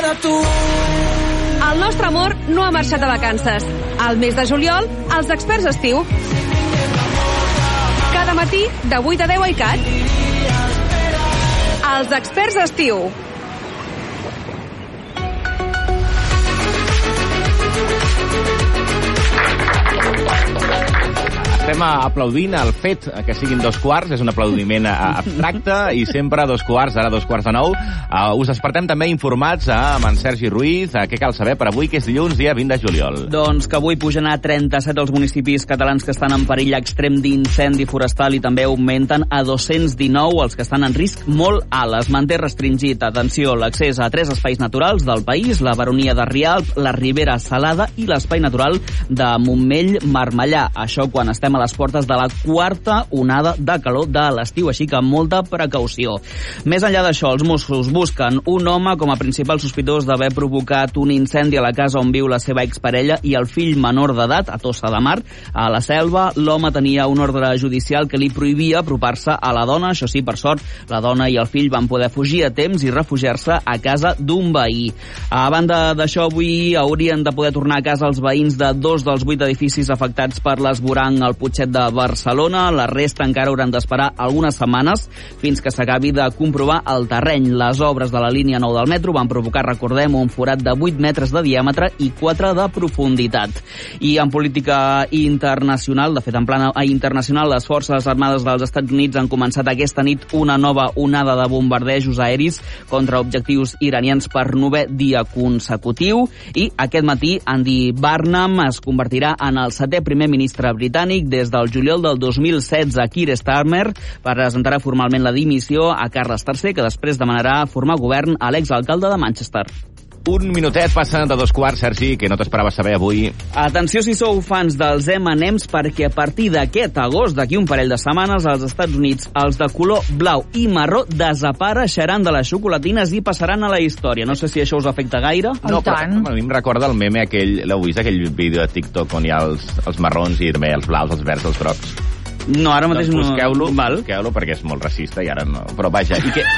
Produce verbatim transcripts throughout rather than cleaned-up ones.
de tu. El nostre amor no ha marxat a vacances. Al mes de juliol, els experts estiu. Cada matí, de vuit a deu a ICAT. Els experts estiu. Estem aplaudint el fet que siguin dos quarts, és un aplaudiment abstracte i sempre a dos quarts, ara dos quarts de nou. Uh, us despertem també informats amb en Sergi Ruiz. Uh, què cal saber per avui, que és dilluns, dia vint de juliol? Doncs que avui pugen a trenta-set els municipis catalans que estan en perill extrem d'incendi forestal i també augmenten a dos-cents dinou els que estan en risc molt alt. Es manté restringit, atenció, l'accés a tres espais naturals del país, la Baronia de Rialp, la Ribera Salada i l'espai natural de Montmell-Marmellà. Això quan estem a les portes de la quarta onada de calor de l'estiu, així que molta precaució. Més enllà d'això, els Mossos busquen un home com a principal sospitós d'haver provocat un incendi a la casa on viu la seva exparella i el fill menor d'edat, a Tossa de Mar, a la Selva. L'home tenia un ordre judicial que li prohibia apropar-se a la dona. Això sí, per sort, la dona i el fill van poder fugir a temps i refugiar-se a casa d'un veí. A banda d'això, avui haurien de poder tornar a casa els veïns de dos dels vuit edificis afectats per l'esvoranc al Putxet de Barcelona. La resta encara hauran d'esperar algunes setmanes fins que s'acabi de comprovar el terreny. Les obres de la línia nou del metro van provocar, recordem, un forat de vuit metres de diàmetre i quatre de profunditat. I en política internacional, de fet en plan internacional, les Forces Armades dels Estats Units han començat aquesta nit una nova onada de bombardejos aeris contra objectius iranians per novè dia consecutiu, i aquest matí Andy Burnham es convertirà en el setè primer ministre britànic des del juliol del dos mil setze. Keir Starmer presentarà formalment la dimissió a Carles tercer, que després demanarà formar govern a l'exalcalde de Manchester. Un minutet passa de dos quarts, Sergi, que no t'esperava saber avui. Atenció si sou fans dels ema and ems, perquè a partir d'aquest agost, d'aquí un parell de setmanes, als Estats Units, els de color blau i marró desapareixeran de les xocolatines i passaran a la història. No sé si això us afecta gaire. No, però a mi em recorda el meme aquell, l'heu vist, aquell vídeo de TikTok on hi ha els, els marrons i també els blaus, els verds, els grocs? No, ara mateix doncs no... busqueu-lo, Val. busqueu-lo perquè és molt racista i ara no... Però vaja, i què...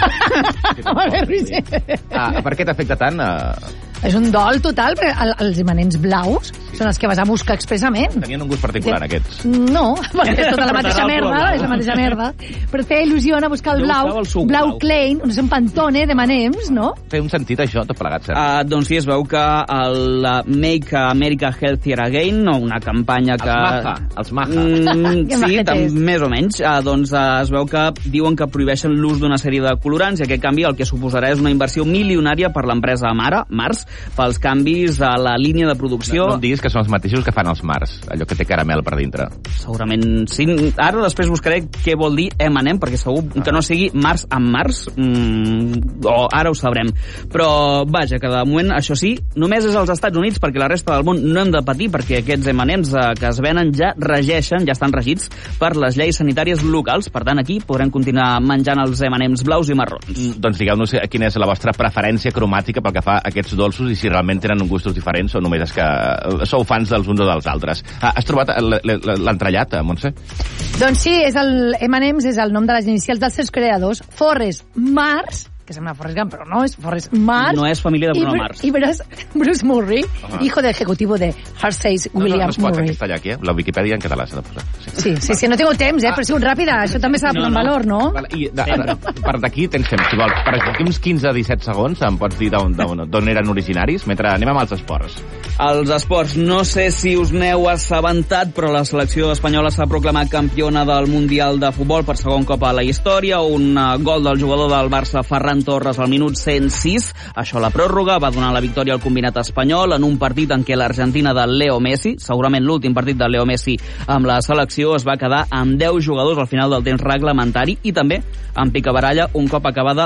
ah, per què t'afecta tant? Uh... És un dol total, perquè els ema and ems blaus sí. són els que vas a buscar expressament. Tenien un gust particular, que... aquests? No, perquè és tota la mateixa merda, és la mateixa merda. Però té il·lusió a buscar el blau, el blau, blau Klein, on és un Pantone d'ema and ems, no? Té un sentit això, tot plegat, cert? Uh, doncs sí, es veu que el Make America Healthier Again, una campanya que... Els Maja, els Maja. Mm, sí, tam, més o menys. Uh, doncs uh, es veu que diuen que prohibeixen l'ús d'una sèrie de colorants i aquest canvi el que suposarà és una inversió milionària per l'empresa Mara, Mars, pels canvis a la línia de producció. No, no em diguis que són els mateixos que fan els Mars, allò que té caramel per dintre. Segurament sí. Ara després buscaré què vol dir ema and em, perquè segur ah. que no sigui Mars amb Mars, mm, o ara ho sabrem. Però, vaja, que de moment, això sí, només és als Estats Units, perquè la resta del món no hem de patir, perquè aquests ema and ems eh, que es venen ja regeixen, ja estan regits per les lleis sanitàries locals. Per tant, aquí podrem continuar menjant els ema and ems blaus i marrons. Mm, doncs digueu-nos quina és la vostra preferència cromàtica pel que fa a aquests dolços i si realment tenen un gustos diferents o només és que sou fans dels uns o dels altres. Ah, has trobat l'entrellat, Montse? Doncs sí, és el ema and ems és el nom de les inicials dels seus creadors, Forrest Mars, que sembla Forrest Gump, però no, és Forrest Mars. No és família de Bruno Mars. I Bruce, Bruce Murray, uh -huh. hijo del ejecutivo de Hershey's, William no, no, no es pot Murray. en castellà aquí, eh? La Wikipedia en català s'ha de posar. Sí, sí, sí, sí no tinc temps, eh? Ah. Però he sigut ràpida, això també s'ha de posar no, no. en valor, no? Vale, i de, de, per d'aquí tens temps, si vols. Per aquí uns quinze a disset segons em pots dir d'on eren originaris, mentre anem amb els esports. Els esports, no sé si us n'heu assabentat, però la selecció espanyola s'ha proclamat campiona del Mundial de Futbol per segon cop a la història. Un gol del jugador del Barça, Ferran Torres, al minut cent sis. Això a la pròrroga va donar la victòria al combinat espanyol en un partit en què l'Argentina de Leo Messi, segurament l'últim partit de Leo Messi amb la selecció, es va quedar amb deu jugadors al final del temps reglamentari i també en picabaralla un cop acabada